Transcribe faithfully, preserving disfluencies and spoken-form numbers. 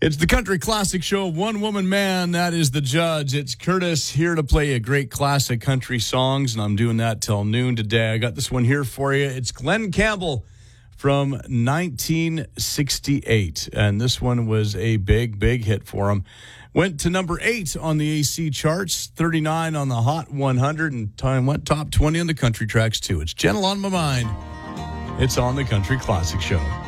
It's the Country Classic Show. One woman man, that is the judge. It's Curtis here to play a great classic country songs, and I'm doing that till noon today. I got this one here for you. It's Glen Campbell from nineteen sixty-eight, and this one was a big, big hit for him. Went to number eight on the A C charts, thirty-nine on the Hot one hundred, and time went top twenty on the country tracks too. It's Gentle on My Mind. It's on the Country Classic Show.